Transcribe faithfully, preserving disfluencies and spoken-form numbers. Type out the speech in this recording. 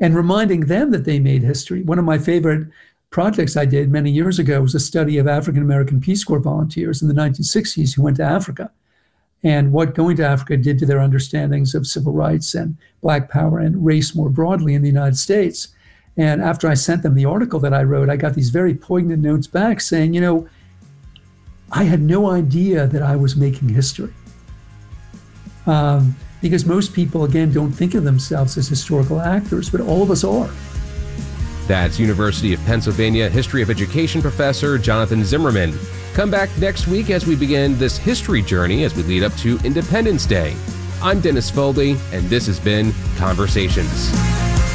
and reminding them that they made history. One of my favorite projects I did many years ago was a study of African-American Peace Corps volunteers in the nineteen sixties who went to Africa, and what going to Africa did to their understandings of civil rights and Black power and race more broadly in the United States. And after I sent them the article that I wrote, I got these very poignant notes back saying, you know, I had no idea that I was making history. Um, because most people, again, don't think of themselves as historical actors, but all of us are. That's University of Pennsylvania History of Education professor Jonathan Zimmerman. Come back next week as we begin this history journey as we lead up to Independence Day. I'm Dennis Foldy, and this has been Conversations.